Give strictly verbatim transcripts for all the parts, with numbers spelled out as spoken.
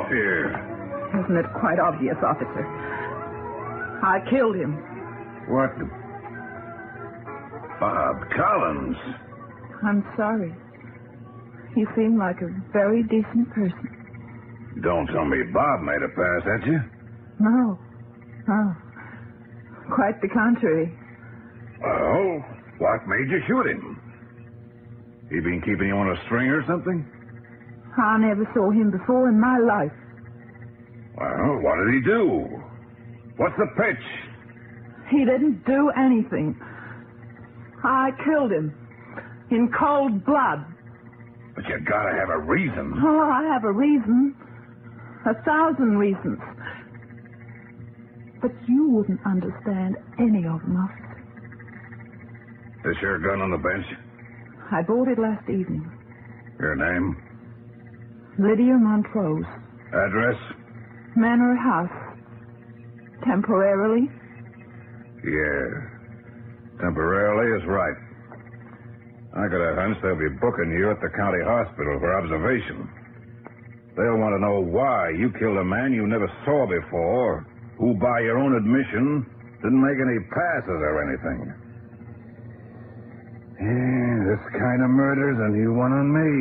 off here. Isn't it quite obvious, officer? I killed him. What? Bob Collins. I'm sorry. He seemed like a very decent person. Don't tell me Bob made a pass at you. No. No. Quite the contrary. Well, what made you shoot him? He been keeping you on a string or something? I never saw him before in my life. Well, what did he do? What's the pitch? He didn't do anything. I killed him. In cold blood. But you gotta have a reason. Oh, I have a reason. A thousand reasons. But you wouldn't understand any of them, officer. This your gun on the bench? I bought it last evening. Your name? Lydia Montrose. Address? Manor House. Temporarily? Yeah. Temporarily is right. I got a hunch they'll be booking you at the county hospital for observation. They'll want to know why you killed a man you never saw before, who, by your own admission, didn't make any passes or anything. Yeah, this kind of murder's a new one on me.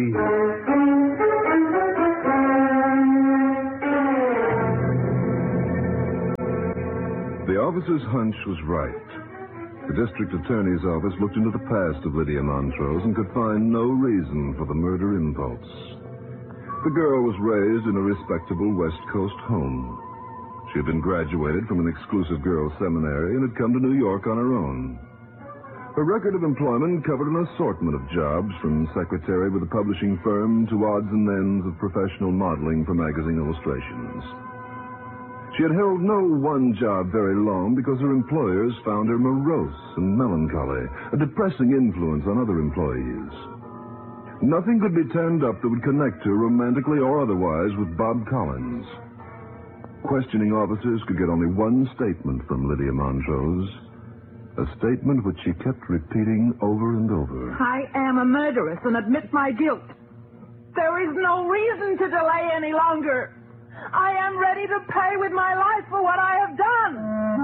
The officer's hunch was right. The district attorney's office looked into the past of Lydia Montrose and could find no reason for the murder impulse. The girl was raised in a respectable West Coast home. She had been graduated from an exclusive girls' seminary and had come to New York on her own. Her record of employment covered an assortment of jobs, from secretary with a publishing firm to odds and ends of professional modeling for magazine illustrations. She had held no one job very long because her employers found her morose and melancholy, a depressing influence on other employees. Nothing could be turned up that would connect her romantically or otherwise with Bob Collins. Questioning officers could get only one statement from Lydia Montrose, a statement which she kept repeating over and over. I am a murderess and admit my guilt. There is no reason to delay any longer. I am ready to pay with my life for what I have done.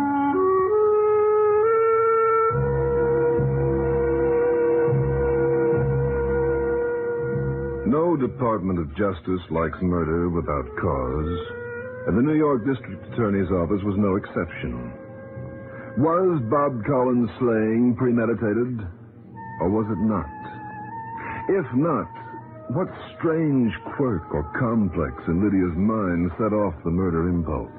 No Department of Justice likes murder without cause, and the New York District Attorney's Office was no exception. Was Bob Collins' slaying premeditated, or was it not? If not, what strange quirk or complex in Lydia's mind set off the murder impulse?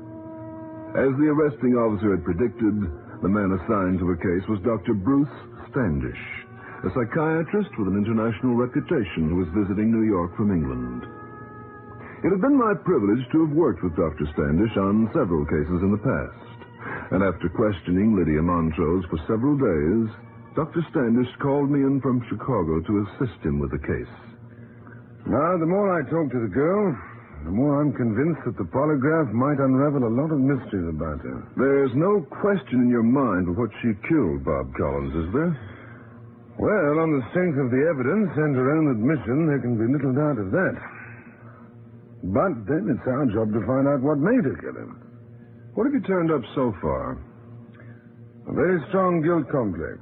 As the arresting officer had predicted, the man assigned to her case was Doctor Bruce Standish, a psychiatrist with an international reputation who was visiting New York from England. It had been my privilege to have worked with Doctor Standish on several cases in the past, and after questioning Lydia Montrose for several days, Doctor Standish called me in from Chicago to assist him with the case. Now, the more I talk to the girl, the more I'm convinced that the polygraph might unravel a lot of mysteries about her. There's no question in your mind of what she killed Bob Collins, is there? Well, on the strength of the evidence and her own admission, there can be little doubt of that. But then it's our job to find out what made her kill him. What have you turned up so far? A very strong guilt complex.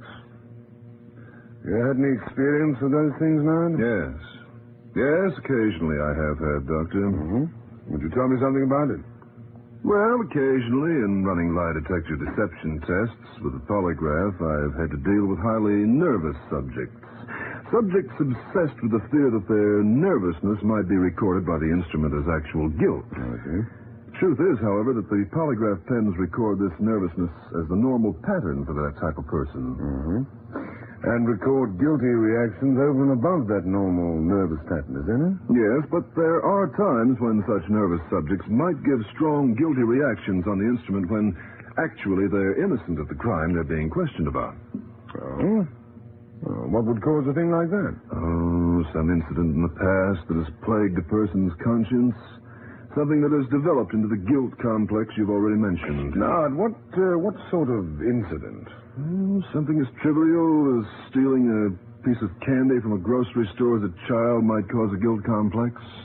You had any experience with those things, Nard? Yes. Yes, occasionally I have had, Doctor. Mm-hmm. Would you tell me something about it? Well, occasionally in running lie detector deception tests with a polygraph, I've had to deal with highly nervous subjects. Subjects obsessed with the fear that their nervousness might be recorded by the instrument as actual guilt. I see. Truth is, however, that the polygraph pens record this nervousness as the normal pattern for that type of person. Mm-hmm. And record guilty reactions over and above that normal nervous pattern, isn't it? Yes, but there are times when such nervous subjects might give strong guilty reactions on the instrument when actually they're innocent of the crime they're being questioned about. Oh? Well, what would cause a thing like that? Oh, some incident in the past that has plagued a person's conscience. Something that has developed into the guilt complex you've already mentioned. Now, what, uh, what sort of incident? Oh, something as trivial as stealing a piece of candy from a grocery store as a child might cause a guilt complex.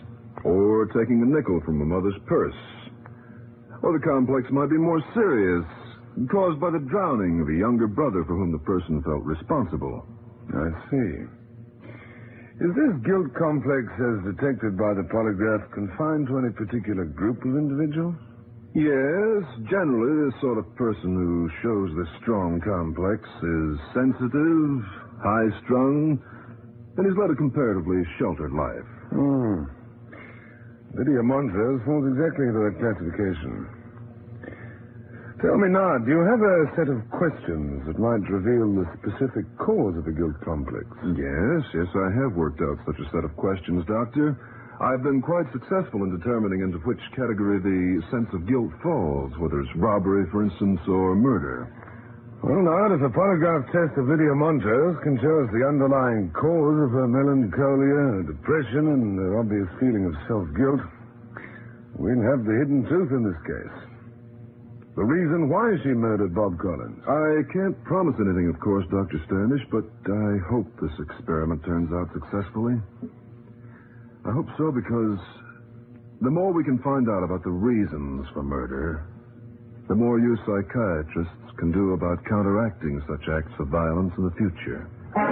or taking a nickel from a mother's purse. Or the complex might be more serious, caused by the drowning of a younger brother for whom the person felt responsible. I see. Is this guilt complex, as detected by the polygraph, confined to any particular group of individuals? Yes, generally, the sort of person who shows this strong complex is sensitive, high-strung, and has led a comparatively sheltered life. Hmm. Lydia Montrose falls exactly into that classification. Tell me now, do you have a set of questions that might reveal the specific cause of the guilt complex? Yes, yes, I have worked out such a set of questions, Doctor. I've been quite successful in determining into which category the sense of guilt falls, whether it's robbery, for instance, or murder. Well, now, if a polygraph test of Lydia Montrose can show us the underlying cause of her melancholia, her depression, and her obvious feeling of self-guilt, we'll have the hidden truth in this case. The reason why she murdered Bob Collins. I can't promise anything, of course, Doctor Standish, but I hope this experiment turns out successfully. I hope so because the more we can find out about the reasons for murder, the more you psychiatrists can do about counteracting such acts of violence in the future.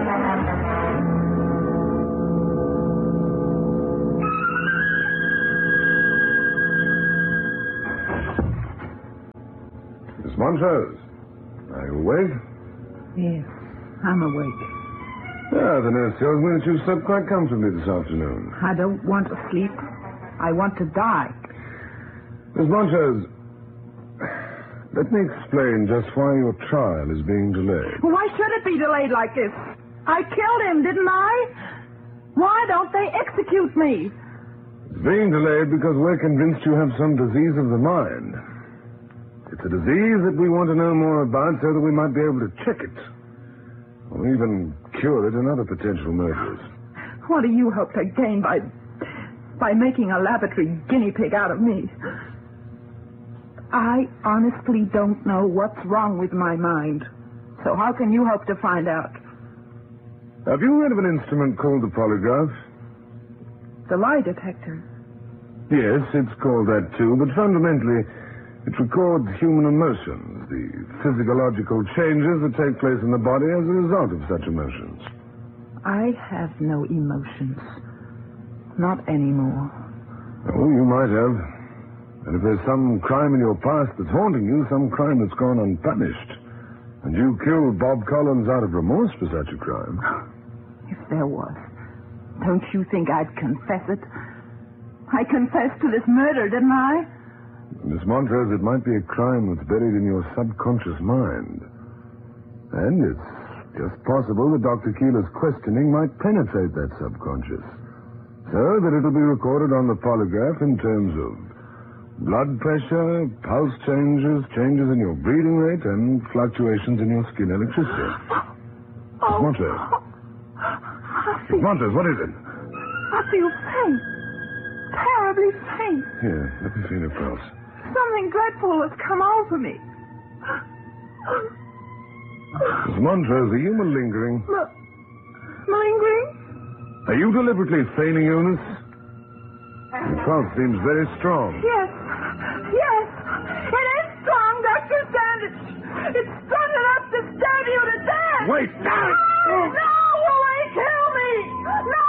Miss Montrose, are you awake? Yes, I'm awake. Ah, the nurse tells me that you slept quite comfortably this afternoon. I don't want to sleep. I want to die. Miss Montrose, let me explain just why your trial is being delayed. Why should it be delayed like this? I killed him, didn't I? Why don't they execute me? It's being delayed because we're convinced you have some disease of the mind. It's a disease that we want to know more about so that we might be able to check it. Or even cure it in other potential murders. What do you hope to gain by by making a laboratory guinea pig out of me? I honestly don't know what's wrong with my mind. So how can you hope to find out? Have you heard of an instrument called the polygraph? The lie detector. Yes, it's called that too, but fundamentally it records human emotions, the physiological changes that take place in the body as a result of such emotions. I have no emotions. Not anymore. Oh, you might have. And if there's some crime in your past that's haunting you, some crime that's gone unpunished, and you killed Bob Collins out of remorse for such a crime. If there was, don't you think I'd confess it? I confessed to this murder, didn't I? Miss Montrose, it might be a crime that's buried in your subconscious mind. And it's just possible that Doctor Keeler's questioning might penetrate that subconscious. So that it'll be recorded on the polygraph in terms of blood pressure, pulse changes, changes in your breathing rate, and fluctuations in your skin electricity. Oh. Miss Montrose. I Miss Montrose, what is it? I feel faint. Terribly faint. Here, let me feel your pulse. Something dreadful has come over me. Miss Montrose, are you malingering? M- malingering? Are you deliberately feigning illness? Your pulse seems very strong. Yes. Yes. It is strong, Doctor Standish. It's strong enough to stab you to death. Wait, damn it! No, no, will they kill me? No!